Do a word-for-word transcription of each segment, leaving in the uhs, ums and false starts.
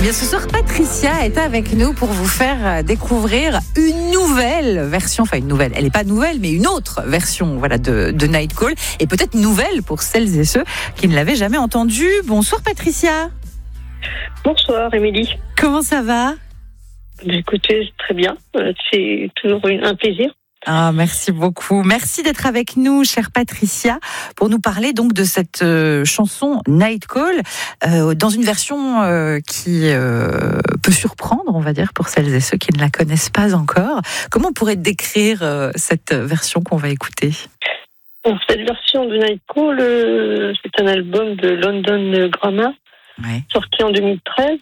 bien, ce soir, Patricia est avec nous pour vous faire découvrir une nouvelle version, enfin une nouvelle, elle n'est pas nouvelle, mais une autre version voilà, de, de Nightcall, et peut-être nouvelle pour celles et ceux qui ne l'avaient jamais entendue. Bonsoir Patricia. Bonsoir Émilie. Comment ça va ? Écoutez, très bien, c'est toujours un plaisir. Ah, merci beaucoup. Merci d'être avec nous, chère Patricia, pour nous parler donc de cette euh, chanson Nightcall, euh, dans une version euh, qui euh, peut surprendre, on va dire, pour celles et ceux qui ne la connaissent pas encore. Comment on pourrait décrire euh, cette version qu'on va écouter ? Alors, cette version de Nightcall, euh, c'est un album de London Grammar. Ouais. Sorti en deux mille treize,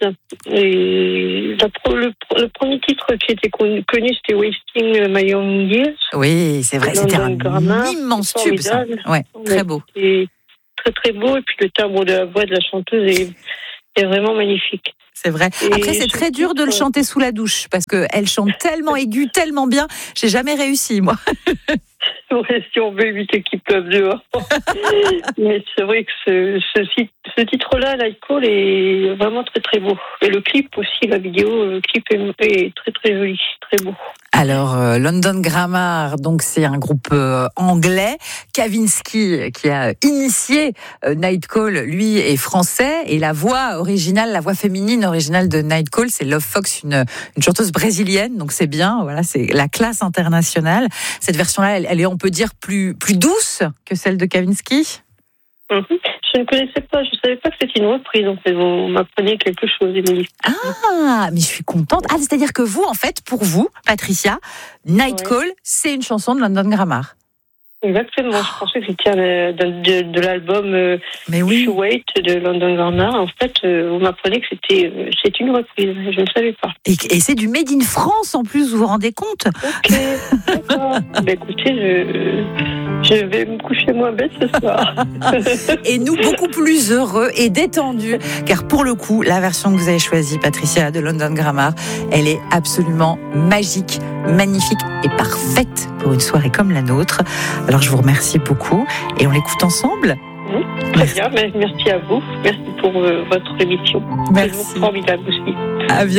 et la, le, le premier titre qui était connu, connu c'était Wasting My Young Years. Oui, c'est vrai, c'était un Grammar, immense tube, ça. Ouais, très beau. Et très très beau, et puis le timbre de la voix de la chanteuse est, est vraiment magnifique. C'est vrai. Et après, c'est très dur de le chanter sous la douche, parce qu'elle chante tellement aigu, tellement bien. J'ai jamais réussi, moi. Ouais, si on veut éviter qu'il pleuve dehors. Mais c'est vrai que ce, ce, ce titre-là, Nightcall, est vraiment très très beau. Et le clip aussi, la vidéo, le clip est, est très très joli, très beau. Alors, euh, London Grammar, donc c'est un groupe euh, anglais. Kavinsky, qui a initié euh, Nightcall, lui est français. Et la voix originale, la voix féminine originale de Nightcall, c'est Love Fox, une, une chanteuse brésilienne. Donc c'est bien, voilà, c'est la classe internationale. Cette version-là, elle, elle est, on peut dire, plus, plus douce que celle de Kavinsky. Mmh. Je ne connaissais pas, je ne savais pas que c'était une reprise. En fait, vous m'apprenez quelque chose, Émilie. Ah, mais je suis contente. Ah, c'est-à-dire que vous, en fait, pour vous, Patricia, Nightcall, ouais. c'est une chanson de London Grammar. Exactement, oh. Je pensais que c'était de, de, de l'album euh, mais oui. Wait de London Grammar. En fait, euh, vous m'apprenez que c'était euh, c'est une reprise, je ne savais pas. Et, et c'est du Made in France en plus, vous vous rendez compte ? Ok, d'accord. Bah, écoutez, je, je vais me coucher moins bête ce soir. Et nous, beaucoup plus heureux et détendus, car pour le coup, la version que vous avez choisie, Patricia, de London Grammar, elle est absolument magique, magnifique et parfaite pour une soirée comme la nôtre. Alors je vous remercie beaucoup et on l'écoute ensemble. Mmh, très merci. bien, merci à vous. Merci pour euh, votre émission. Merci. C'est formidable aussi. À bientôt.